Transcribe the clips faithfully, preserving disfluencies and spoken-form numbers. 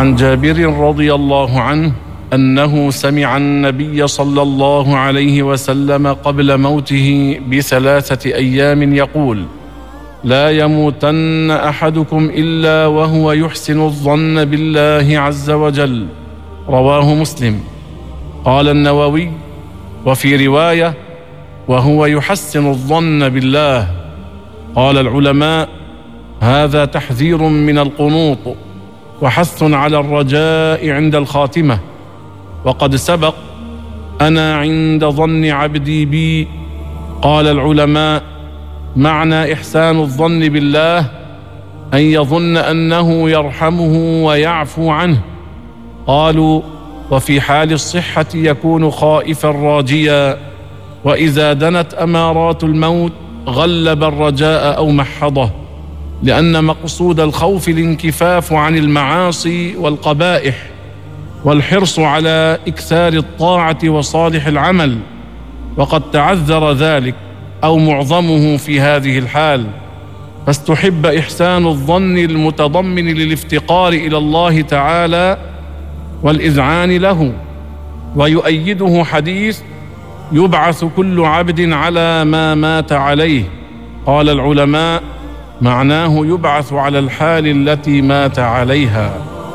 عن جابر رضي الله عنه أنه سمع النبي صلى الله عليه وسلم قبل موته بثلاثة أيام يقول: لا يموتن أحدكم إلا وهو يحسن الظن بالله عز وجل. رواه مسلم. قال النووي: وفي رواية: وهو يحسن الظن بالله. قال العلماء: هذا تحذير من القنوط وحث على الرجاء عند الخاتمة. وقد سبق: أنا عند ظن عبدي بي. قال العلماء: معنى إحسان الظن بالله أن يظن أنه يرحمه ويعفو عنه. قالوا: وفي حال الصحة يكون خائفا راجيا، وإذا دنت أمارات الموت غلب الرجاء أو محضه، لأن مقصود الخوف الانكفاف عن المعاصي والقبائح والحرص على إكثار الطاعة وصالح العمل، وقد تعذر ذلك أو معظمه في هذه الحال، فاستحب إحسان الظن المتضمن للافتقار إلى الله تعالى والإذعان له. ويؤيده حديث: يبعث كل عبد على ما مات عليه. قال العلماء: معناه يبعث على الحال التي مات عليها.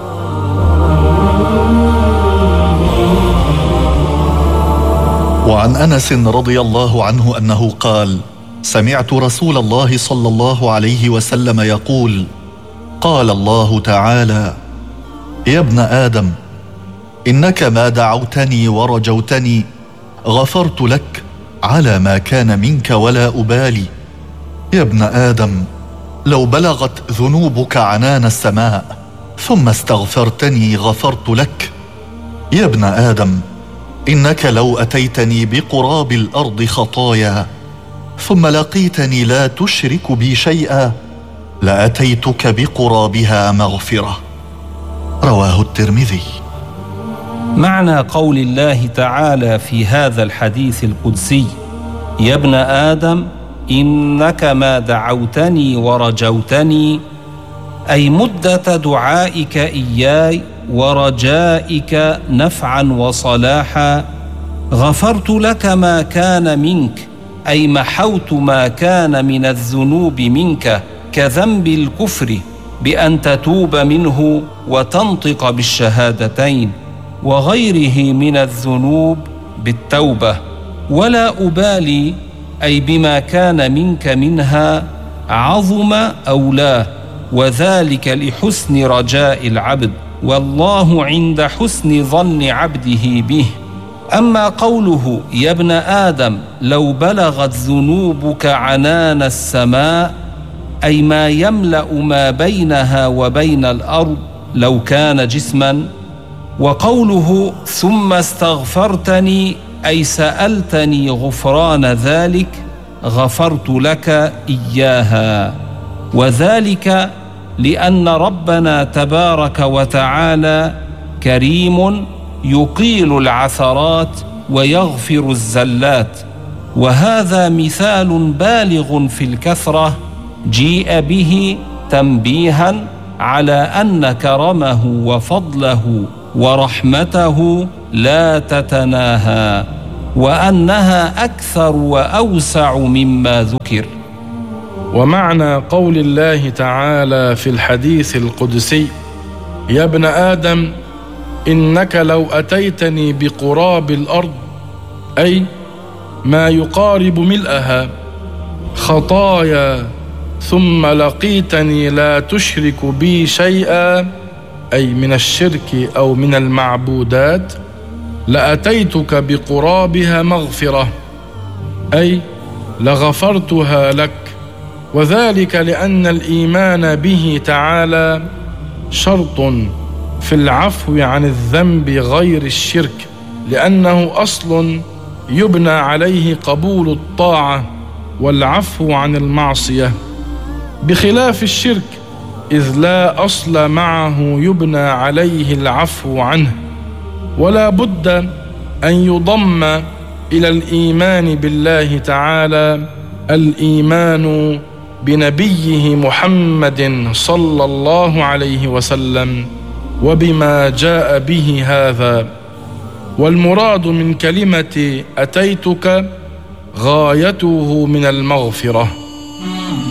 وعن أنس رضي الله عنه أنه قال: سمعت رسول الله صلى الله عليه وسلم يقول: قال الله تعالى: يا ابن آدم، إنك ما دعوتني ورجوتني غفرت لك على ما كان منك ولا أبالي. يا ابن آدم، لو بلغت ذنوبك عنان السماء ثم استغفرتني غفرت لك. يا ابن آدم، إنك لو أتيتني بقراب الأرض خطايا ثم لقيتني لا تشرك بي شيئا لأتيتك بقرابها مغفرة. رواه الترمذي. معنى قول الله تعالى في هذا الحديث القدسي: يا ابن آدم، إنك ما دعوتني ورجوتني، أي مدة دعائك إياي ورجائك نفعا وصلاحا غفرت لك ما كان منك، أي محوت ما كان من الذنوب منك كذنب الكفر بأن تتوب منه وتنطق بالشهادتين، وغيره من الذنوب بالتوبة. ولا أبالي، أي بما كان منك منها عظم أو لا، وذلك لحسن رجاء العبد، والله عند حسن ظن عبده به. أما قوله: يا ابن آدم، لو بلغت ذنوبك عنان السماء، أي ما يملأ ما بينها وبين الأرض لو كان جسما. وقوله: ثم استغفرتني، أي سألتني غفران ذلك غفرت لك إياها، وذلك لأن ربنا تبارك وتعالى كريم يقيل العثرات ويغفر الزلات، وهذا مثال بالغ في الكثرة جيء به تنبيها على أن كرمه وفضله ورحمته لا تتناهى، وأنها أكثر وأوسع مما ذكر. ومعنى قول الله تعالى في الحديث القدسي: يا ابن آدم، إنك لو أتيتني بقراب الأرض، أي ما يقارب ملئها خطايا ثم لقيتني لا تشرك بي شيئا، أي من الشرك أو من المعبودات، لأتيتك بقرابها مغفرة، أي لغفرتها لك. وذلك لأن الإيمان به تعالى شرط في العفو عن الذنب غير الشرك، لأنه أصل يبنى عليه قبول الطاعة والعفو عن المعصية، بخلاف الشرك إذ لا أصل معه يبنى عليه العفو عنه. ولا بد أن يضم إلى الإيمان بالله تعالى الإيمان بنبيه محمد صلى الله عليه وسلم، وبما جاء به هذا. والمراد من كلمة أتيتك غايته من المغفرة.